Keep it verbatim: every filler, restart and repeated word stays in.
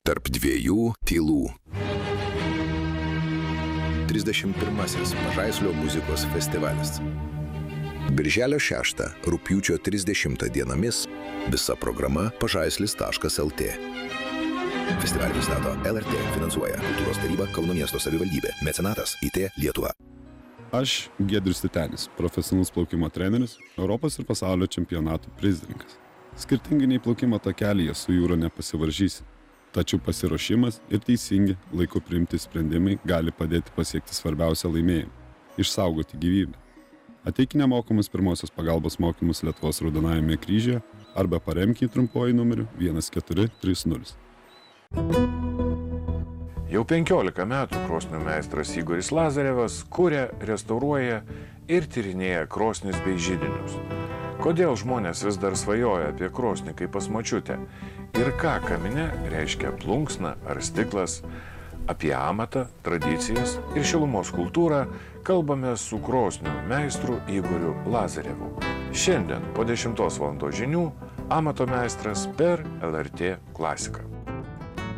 Tarp dviejų tylų. trisdešimt pirmasis Pažaislio muzikos festivalis. Birželio šeštą, rugpjūčio trisdešimtą dienomis visa programa pažaislis taškas el tė. Festivalį pristato el er tė, finansuoja Kultūros taryba, Kauno miesto savivaldybė, mecenatas I T Lietuva. Aš Giedrius Titenis, profesionalus plaukimo treneris, Europos ir pasaulio čempionatų prizininkas. Skirtingai nei plaukimo takelyje su jūra nepasivaržysi, tačiau pasiruošimas ir teisingi laiku priimti sprendimai gali padėti pasiekti svarbiausią laimėjimą – išsaugoti gyvybę. Ateik nemokamus pirmosios pagalbos mokymus Lietuvos Raudonajame kryžiuje arba paremk jį trumpuoju numeriu vienas keturi trys nulis. Jau penkiolika metų krosnių meistras Igoris Lazarevas kuria, restauruoja ir tyrinėja krosnis bei židinius. Kodėl žmonės vis dar svajoja apie krosnį kaip pas močiutę? Ir ką kamine reiškia plunksna ar stiklas? Apie amatą, tradicijas ir šilumos kultūrą kalbame su krosnių meistru Igoriu Lazarevu. Šiandien po dešimtos valandos žinių amato meistras per el er tė klasiką.